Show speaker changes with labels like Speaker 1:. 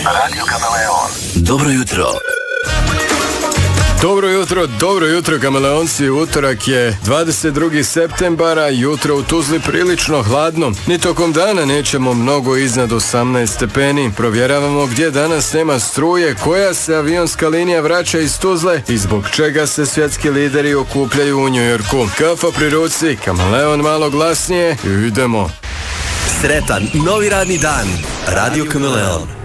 Speaker 1: Radio Kameleon.
Speaker 2: Dobro jutro.
Speaker 3: Dobro jutro kameleonci, utorak je 22. septembara, jutro u Tuzli prilično hladno. Ni tokom dana nećemo mnogo iznad 18 stepeni. Provjeravamo gdje danas nema struje, koja se avionska linija vraća iz Tuzle i zbog čega se svjetski lideri okupljaju u Njujorku. Kafa pri ruci, Kameleon malo glasnije i idemo.
Speaker 2: Sretan novi radni dan. Radio Kameleon.